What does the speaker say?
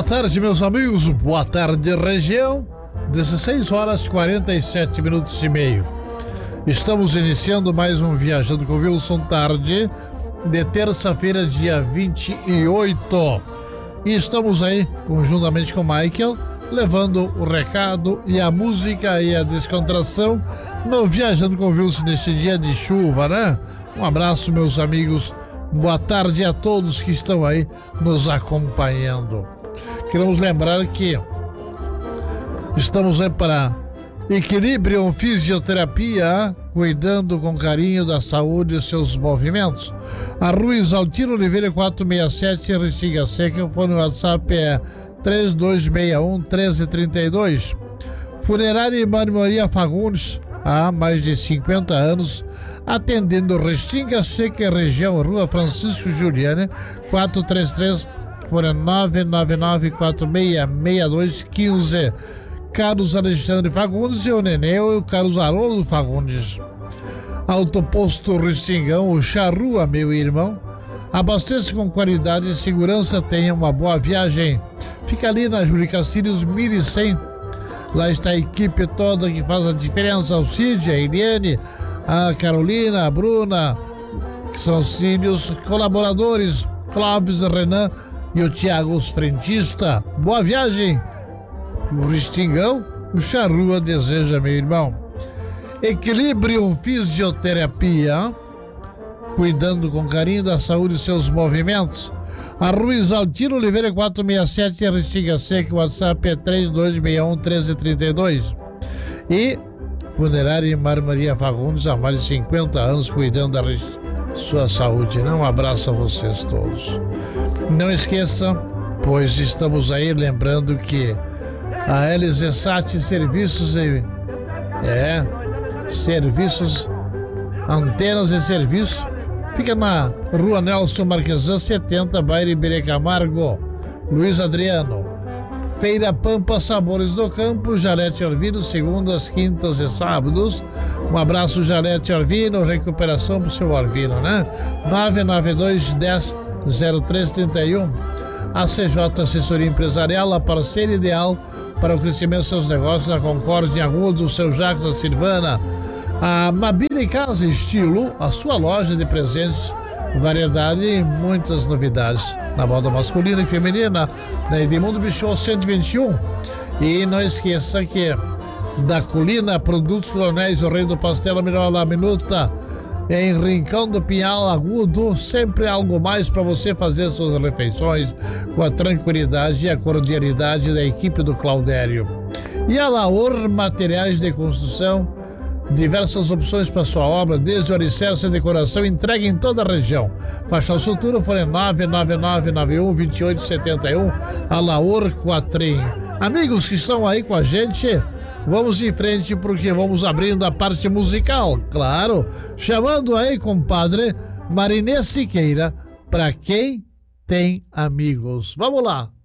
Boa tarde, meus amigos. Boa tarde, região. 16 horas 47 minutos e meio. Estamos iniciando mais um Viajando com Wilson Tarde de terça-feira, dia 28. E estamos aí, conjuntamente com o Michael, levando o recado e a música e a descontração no Viajando com Wilson neste dia de chuva, né? Um abraço, meus amigos. Boa tarde a todos que estão aí nos acompanhando. Queremos lembrar que estamos aí para Equilíbrio Fisioterapia, cuidando com carinho da saúde e seus movimentos. A Rua Exaltino Oliveira 467, Restinga Seca. O fone WhatsApp é 3261-1332. Funerária e Marmoraria Fagundes, há mais de 50 anos, atendendo Restinga Seca, região, Rua Francisco Juliane, 433, por 999-466215. Carlos Alexandre Fagundes e o Neneu e o Carlos Haroldo Fagundes. Autoposto Restingão, o Charrua, meu irmão. Abasteça com qualidade e segurança, tenha uma boa viagem. Fica ali na Júlio Castilhos 1100. Lá está a equipe toda que faz a diferença. O Cid, a Eliane, a Carolina, a Bruna, que são os filhos colaboradores, Clóvis, Renan e o Tiago, os frentista. Boa viagem! O Restingão, o Charrua deseja, meu irmão. Equilíbrio Fisioterapia, cuidando com carinho da saúde e seus movimentos. A Rua Exaltino Oliveira 467, Restinga Seca, o WhatsApp é 3261-1332. E Funerária e Marmoraria Fagundes, há mais de 50 anos, cuidando da sua saúde. Um abraço a vocês todos. Não esqueça, pois estamos aí lembrando que a LZSAT Serviços Serviços, Antenas e Serviços, fica na Rua Nelson Marquesan 70, bairro Iberê Camargo. Luiz Adriano. Feira Pampa Sabores do Campo, Jalete Alvino, segundas, quintas e sábados. Um abraço, Jalete Alvino, recuperação pro seu Alvino, né? 992-10-0331. A CJ Assessoria Empresarial, a parceira ideal para o crescimento dos seus negócios, na Concórdia, em Agudo, o seu Jacques, a Silvana. A Mabile Casa Estilo, a sua loja de presentes, variedade e muitas novidades na moda masculina e feminina, na Edmundo Bichot 121. E não esqueça que da Colina, Produtos Coronéis, o Rei do Pastel, a melhor la minuta, em Rincão do Pinhal, Agudo, sempre algo mais para você fazer suas refeições com a tranquilidade e a cordialidade da equipe do Claudério. E a Laor Materiais de Construção, diversas opções para sua obra, desde o alicerce e decoração, entregue em toda a região. Faixa Sutura, fone 99991-2871, a Laor Quatrim. Amigos que estão aí com a gente, vamos em frente porque vamos abrindo a parte musical, claro, chamando aí, compadre, Marinê Siqueira, pra quem tem amigos. Vamos lá.